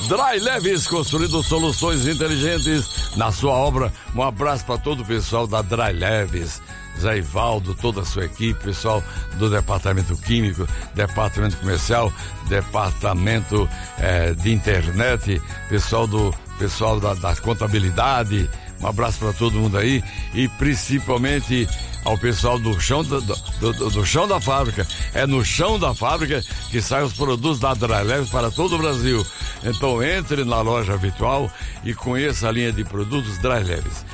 Dry Leves, construindo soluções inteligentes na sua obra. Um abraço para todo o pessoal da Dry Leves. Zé Ivaldo, toda a sua equipe, pessoal do departamento químico, departamento comercial, departamento de internet, pessoal da contabilidade. Um abraço para todo mundo aí e principalmente ao pessoal do chão do chão da fábrica. É no chão da fábrica que saem os produtos da Dry Leves para todo o Brasil. Então entre na loja virtual e conheça a linha de produtos Dry Leves.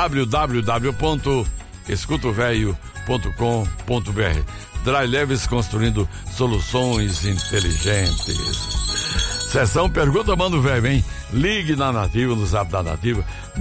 www.escutovelho.com.br. Dry Leves, construindo soluções inteligentes. Sessão Pergunta Manda o Velho, hein? Ligue na Nativa, no zap da Nativa,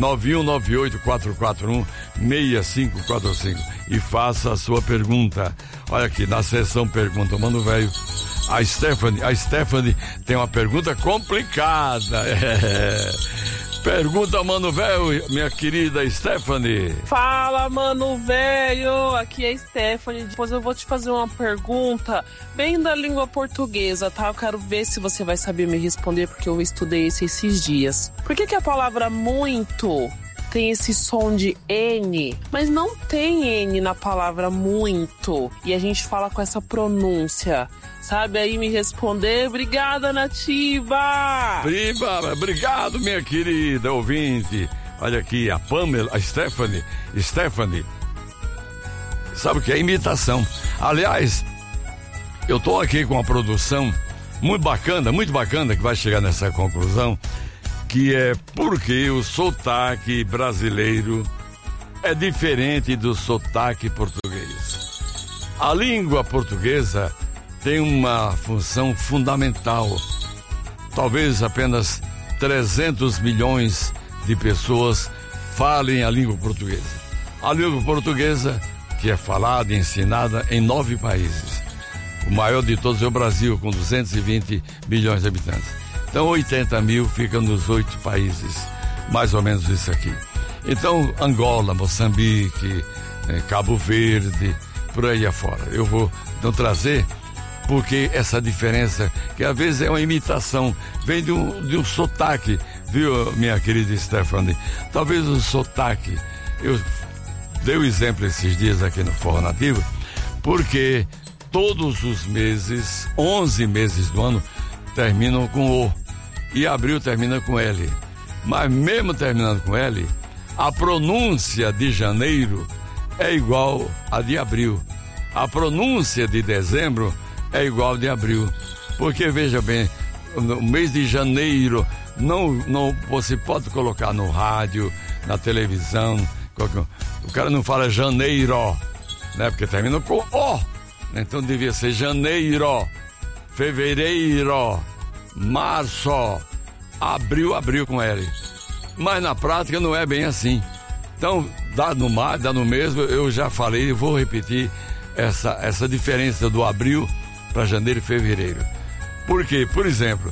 9198-441-6545 e faça a sua pergunta. Olha aqui, na sessão Pergunta Manda o Velho, a Stephanie tem uma pergunta complicada. Pergunta, mano velho, minha querida Stephanie. Fala, mano velho, aqui é a Stephanie. Depois eu vou te fazer uma pergunta bem da língua portuguesa, tá? Eu quero ver se você vai saber me responder, porque eu estudei isso esses dias. Por que a palavra muito tem esse som de N, mas não tem N na palavra muito? E a gente fala com essa pronúncia. Sabe aí me responder? Obrigada, Nativa! Obrigado, minha querida ouvinte. Olha aqui, a Pamela, a Stephanie. Sabe o que é imitação? Aliás, eu tô aqui com uma produção muito bacana, que vai chegar nessa conclusão, que é porque o sotaque brasileiro é diferente do sotaque português. A língua portuguesa tem uma função fundamental. Talvez apenas 300 milhões de pessoas falem a língua portuguesa. A língua portuguesa que é falada e ensinada em 9 países. O maior de todos é o Brasil, com 220 milhões de habitantes. Então 80 mil ficam nos 8 países, mais ou menos isso aqui. Então Angola, Moçambique, Cabo Verde, por aí afora. Eu vou então trazer, porque essa diferença, que às vezes é uma imitação, vem de um sotaque, viu, minha querida Stephanie? Talvez o sotaque, eu dei o exemplo esses dias aqui no Forró Nativo, porque todos os meses, 11 meses do ano, terminam com O, e abril termina com L. Mas mesmo terminando com L, a pronúncia de janeiro é igual a de abril. A pronúncia de dezembro é igual de abril, porque veja bem, no mês de janeiro não você pode colocar no rádio, na televisão, o cara não fala janeiro, né? Porque termina com O, então devia ser janeiro, fevereiro, março, abril com L. Mas na prática não é bem assim. Então dá no mesmo. Eu já falei, vou repetir essa diferença do abril para janeiro e fevereiro. Por quê? Por exemplo,